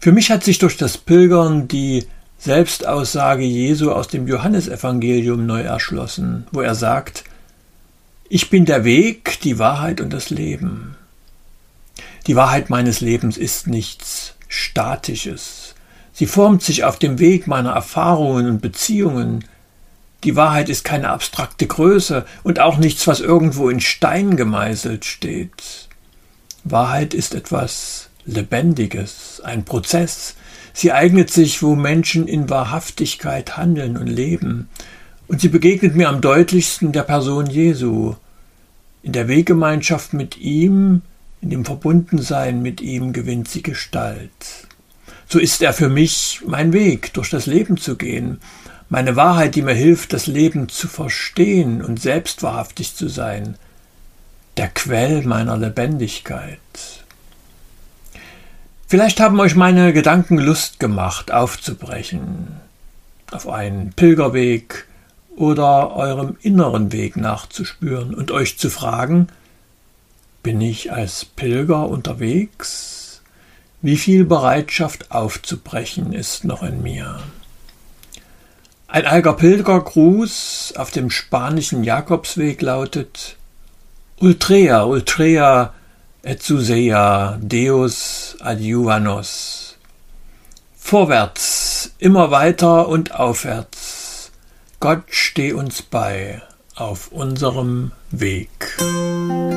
Für mich hat sich durch das Pilgern die Selbstaussage Jesu aus dem Johannesevangelium neu erschlossen, wo er sagt: Ich bin der Weg, die Wahrheit und das Leben. Die Wahrheit meines Lebens ist nichts Statisches. Sie formt sich auf dem Weg meiner Erfahrungen und Beziehungen. Die Wahrheit ist keine abstrakte Größe und auch nichts, was irgendwo in Stein gemeißelt steht. Wahrheit ist etwas Lebendiges, ein Prozess. Sie eignet sich, wo Menschen in Wahrhaftigkeit handeln und leben. Und sie begegnet mir am deutlichsten der Person Jesu. In der Weggemeinschaft mit ihm, in dem Verbundensein mit ihm gewinnt sie Gestalt. So ist er für mich mein Weg, durch das Leben zu gehen. Meine Wahrheit, die mir hilft, das Leben zu verstehen und selbst wahrhaftig zu sein. Der Quell meiner Lebendigkeit. Vielleicht haben euch meine Gedanken Lust gemacht, aufzubrechen, auf einen Pilgerweg oder eurem inneren Weg nachzuspüren und euch zu fragen: Bin ich als Pilger unterwegs? Wie viel Bereitschaft aufzubrechen ist noch in mir? Ein alter Pilgergruß auf dem spanischen Jakobsweg lautet: Ultrea, ultrea, Exousia, Deus adiuvanos. Vorwärts, immer weiter und aufwärts. Gott steh uns bei auf unserem Weg.